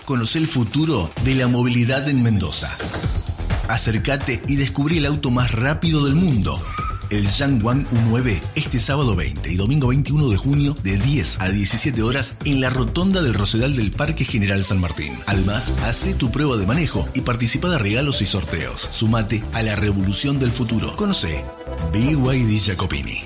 Conoce el futuro de la movilidad en Mendoza. Acércate y descubrí el auto más rápido del mundo, el Yangwang U9, este sábado 20 y domingo 21 de junio de 10 a 17 horas en la rotonda del Rosedal del Parque General San Martín. Además, hace tu prueba de manejo y participa de regalos y sorteos. Sumate a la revolución del futuro. Conoce BYD Jacopini.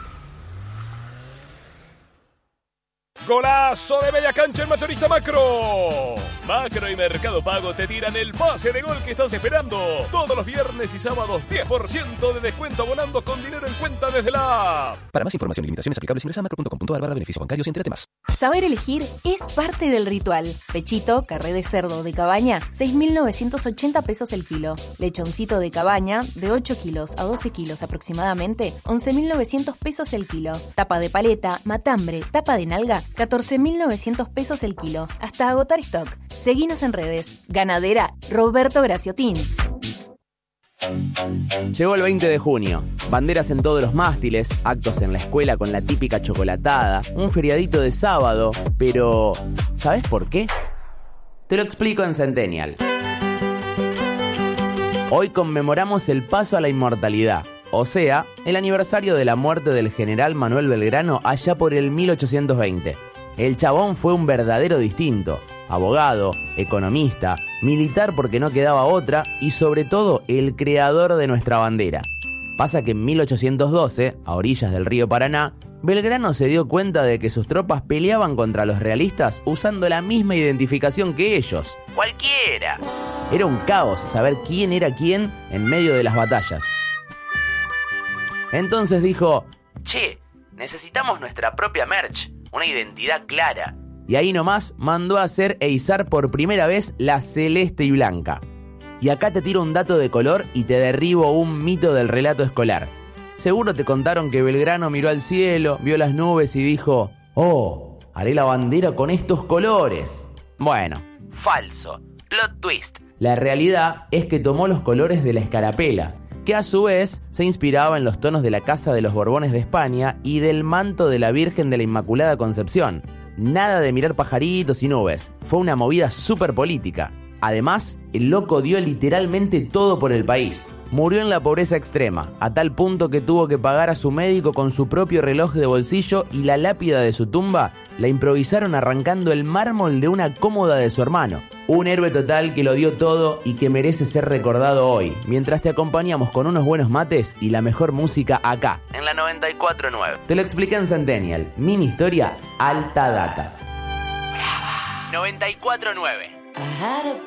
¡Golazo de media cancha en Mayorista Macro! Macro y Mercado Pago te tiran el pase de gol que estás esperando. Todos los viernes y sábados, 10% de descuento abonando con dinero en cuenta desde la app. Para más información y limitaciones aplicables, ingresa a macro.com.ar/beneficios bancarios y entérate más. Saber elegir es parte del ritual. Pechito, carré de cerdo de cabaña, 6.980 pesos el kilo. Lechoncito de cabaña, de 8 kilos a 12 kilos aproximadamente, 11.900 pesos el kilo. Tapa de paleta, matambre, tapa de nalga, 14.900 pesos el kilo. Hasta agotar stock. Seguinos en redes. Ganadera Roberto Graciotín. Llegó el 20 de junio. Banderas en todos los mástiles, actos en la escuela con la típica chocolatada, un feriadito de sábado, pero ¿sabes por qué? Te lo explico en Centennial. Hoy conmemoramos el paso a la inmortalidad, o sea, el aniversario de la muerte del general Manuel Belgrano allá por el 1820. El chabón fue un verdadero distinto, abogado, economista, militar porque no quedaba otra y sobre todo el creador de nuestra bandera. Pasa que en 1812, a orillas del río Paraná, Belgrano se dio cuenta de que sus tropas peleaban contra los realistas usando la misma identificación que ellos. ¡Cualquiera! Era un caos saber quién era quién en medio de las batallas. Entonces dijo, che, necesitamos nuestra propia merch, una identidad clara. Y ahí nomás mandó a hacer e izar por primera vez la celeste y blanca. Y acá te tiro un dato de color y te derribo un mito del relato escolar. Seguro te contaron que Belgrano miró al cielo, vio las nubes y dijo, oh, haré la bandera con estos colores. Bueno, falso. Plot twist. La realidad es que tomó los colores de la escarapela, que a su vez se inspiraba en los tonos de la Casa de los Borbones de España y del manto de la Virgen de la Inmaculada Concepción. Nada de mirar pajaritos y nubes, fue una movida súper política. Además, el loco dio literalmente todo por el país. Murió en la pobreza extrema, a tal punto que tuvo que pagar a su médico con su propio reloj de bolsillo y la lápida de su tumba la improvisaron arrancando el mármol de una cómoda de su hermano. Un héroe total que lo dio todo y que merece ser recordado hoy, mientras te acompañamos con unos buenos mates y la mejor música acá, en la 94.9. Te lo expliqué en Centennial, mini historia, alta data. ¡Brava! 94.9.